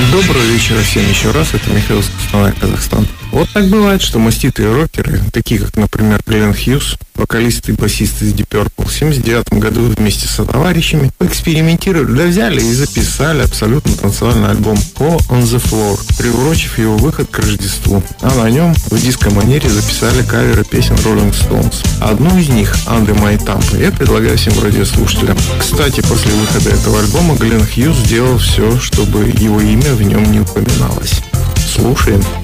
Доброго вечера всем еще раз, это Михаил Скустановой, Казахстан. Вот так бывает, что маститые рокеры, такие как, например, Глен Хьюз, вокалист и басист из Deep Purple, в 1979 году вместе со товарищами экспериментировали, да взяли и записали абсолютно танцевальный альбом Four on the Floor, приурочив его выход к Рождеству. А на нем в диско-манере записали каверы песен Rolling Stones. Одну из них, Under My Thumb, я предлагаю всем радиослушателям. Кстати, после выхода этого альбома Глен Хьюз сделал все, чтобы его имя в нем не упоминалось. Слушаем.